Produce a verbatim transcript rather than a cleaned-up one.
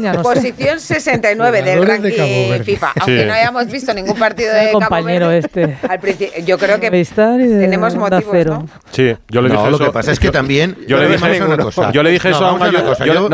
España, no sé. Posición sesenta y nueve del ranking de FIFA. Aunque sí. no hayamos visto ningún partido de Cabo compañero Verde, este. Al principio, yo creo que tenemos motivos, ¿no? Sí, yo le dije no, eso. Lo que pasa es que también... Yo le dije, una cosa. yo le dije no, eso a un gallo. cosa. Yo, Yo,